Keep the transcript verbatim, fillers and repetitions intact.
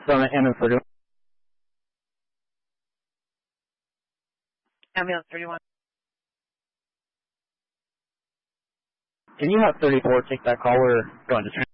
Summit ambulance thirty-one. Ambulance thirty-one. Can you have thirty-four take that call? We're going to